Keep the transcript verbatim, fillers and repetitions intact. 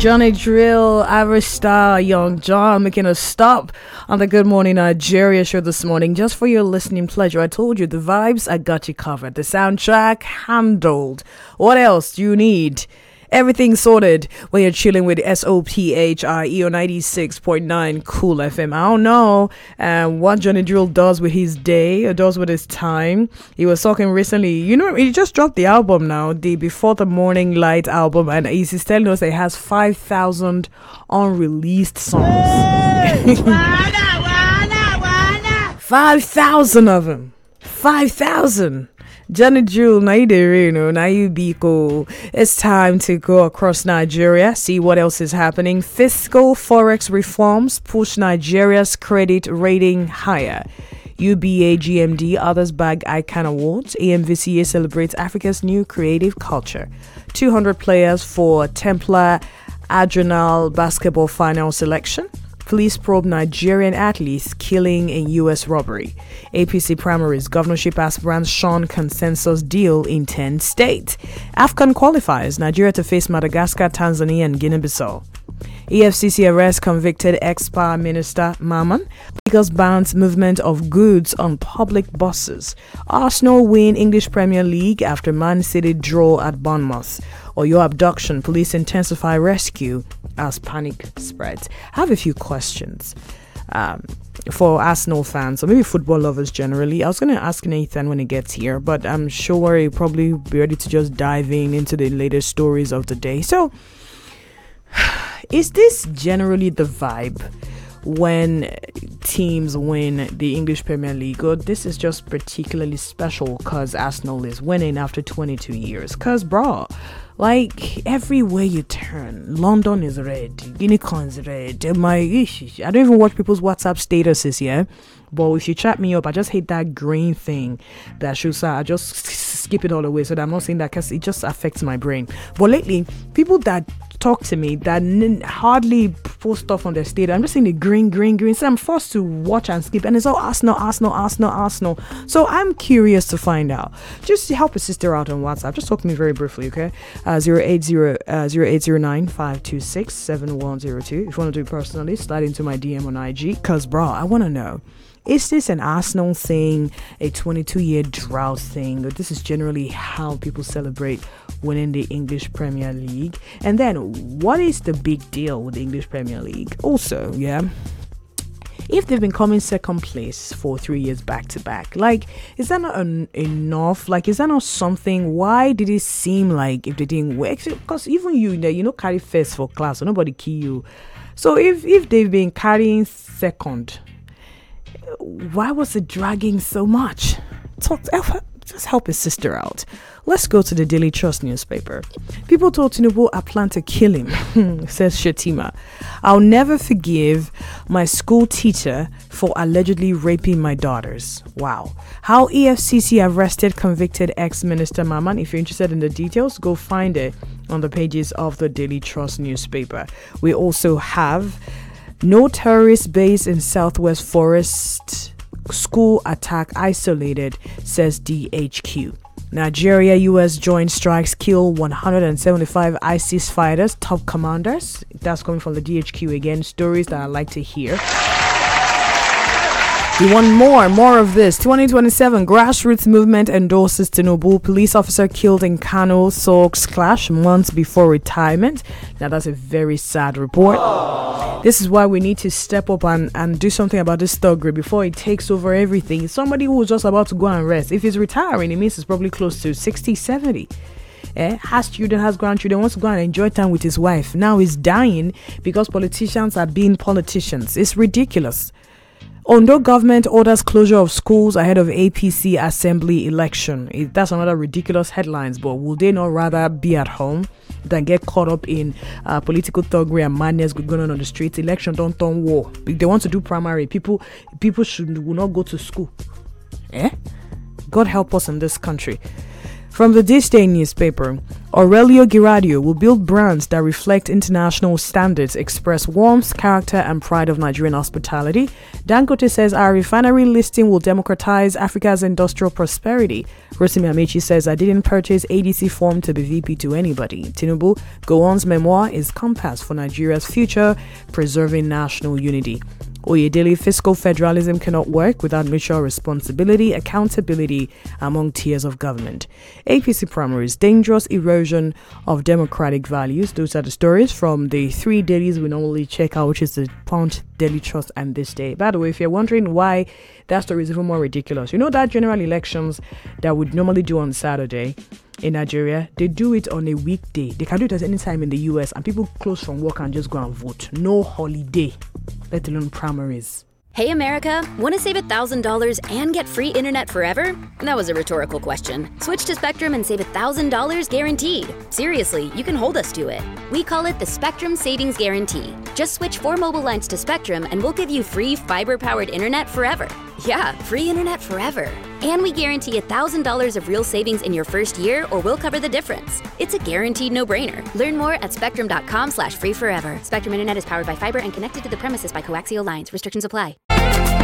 Johnny Drill, Average Star, Young John making a stop on the Good Morning Nigeria show this morning just for your listening pleasure. I told you the vibes, I got you covered. The soundtrack handled. What else do you need? Everything sorted when you're chilling with S O P H I E O ninety-six point nine Cool F M. I don't know um, what Johnny Drill does with his day or does with his time. He was talking recently, you know, he just dropped the album now, the Before the Morning Light album, and he's telling us that he has five thousand unreleased songs. five thousand of them. five thousand. Johnny Drill, now you you know, now you be cool. It's time to go across Nigeria, see what else is happening. Fiscal forex reforms push Nigeria's credit rating higher. U B A G M D, others bag ICANN awards. A M V C A celebrates Africa's new creative culture. two hundred players for Templar Adrenal basketball final selection. Police probe Nigerian athletes killing in U S robbery. A P C primaries, governorship aspirants shun consensus deal in ten states. AFCON qualifiers, Nigeria to face Madagascar, Tanzania, and Guinea-Bissau. E F C C arrests convicted ex-power minister Maman. Lagos bans movement of goods on public buses. Arsenal win English Premier League after Man City draw at Bournemouth. Or your abduction, police intensify rescue as panic spreads. I have a few questions um, for Arsenal fans or maybe football lovers generally. I was going to ask Nathan when he gets here, but I'm sure he'll probably be ready to just dive in into the latest stories of the day. So, is this generally the vibe when teams win the English Premier League? Or this is just particularly special because Arsenal is winning after twenty-two years? Because, bro, like, everywhere you turn, London is red, Guinea is red. My, I don't even watch people's WhatsApp statuses, yeah? But if you chat me up, I just hate that green thing that should say, I just skip it all away so that I'm not saying that because it just affects my brain. But lately, people that talk to me that n- hardly post stuff on their state, I'm just seeing the green, green, green. So I'm forced to watch and skip, and it's all Arsenal, Arsenal, Arsenal, Arsenal. So I'm curious to find out. Just to help a sister out on WhatsApp, just talk to me very briefly, okay? Uh, zero eight zero zero eight zero nine five two six seven one zero two. If you want to do it personally, slide into my D M on I G. Cause, bro, I want to know. Is this an Arsenal thing, a twenty-two year drought thing, or this is generally how people celebrate winning the English Premier League? And then, what is the big deal with the English Premier League? Also, yeah, if they've been coming second place for three years back to back, like, is that not en- enough? Like, is that not something? Why did it seem like if they didn't work? Because even you, you know, carry first for class, so nobody key you. So if if they've been carrying second, why was it dragging so much? Talk, just help his sister out. Let's go to the Daily Trust newspaper. People told Tinubu I plan to kill him, says Shetima. I'll never forgive my school teacher for allegedly raping my daughters. Wow. How E F C C arrested convicted ex-minister Maman. If you're interested in the details, go find it on the pages of the Daily Trust newspaper. We also have no terrorist base in Southwest Forest. School attack isolated, says D H Q. Nigeria U S joint strikes kill one hundred seventy-five ISIS fighters, top commanders. That's coming from the D H Q again. Stories that I like to hear. You want more? More of this. twenty twenty-seven grassroots movement endorses Tinubu. Police officer killed in Kano. Soaks clash months before retirement. Now that's a very sad report. Aww. This is why we need to step up and, and do something about this thuggery before it takes over everything. Somebody who's just about to go and rest. If he's retiring, it means it's probably close to sixty, seventy. Eh, has children, has grandchildren, wants to go and enjoy time with his wife. Now he's dying because politicians are being politicians. It's ridiculous. Ondo government orders closure of schools ahead of A P C assembly election. It, that's another ridiculous headlines, but will they not rather be at home than get caught up in uh, political thuggery and madness going on on the streets? Election don't turn war. If they want to do primary, people people should will not go to school. Eh? God help us in this country. From the This Day newspaper, Aurelio Giradio will build brands that reflect international standards, express warmth, character, and pride of Nigerian hospitality. Dangote says our refinery listing will democratize Africa's industrial prosperity. Rotimi Amechi says I didn't purchase A D C form to be V P to anybody. Tinubu, Gowon's memoir is compass for Nigeria's future, preserving national unity. Oyedele, fiscal federalism cannot work without mutual responsibility, accountability among tiers of government. A P C primaries, dangerous erosion of democratic values. Those are the stories from the three dailies we normally check out, which is the Punch, Daily Trust, and This Day. By the way, if you're wondering why that story is even more ridiculous, you know that general elections that would normally do on Saturday in Nigeria, they do it on a weekday. They can do it at any time in the U S, and people close from work and just go and vote. No holiday, let alone primaries. Hey America, want to save one thousand dollars and get free internet forever? That was a rhetorical question. Switch to Spectrum and save one thousand dollars guaranteed. Seriously, you can hold us to it. We call it the Spectrum Savings Guarantee. Just switch four mobile lines to Spectrum and we'll give you free fiber-powered internet forever. Yeah, free internet forever. And we guarantee one thousand dollars of real savings in your first year, or we'll cover the difference. It's a guaranteed no-brainer. Learn more at spectrum.com slash free forever. Spectrum Internet is powered by fiber and connected to the premises by coaxial lines. Restrictions apply.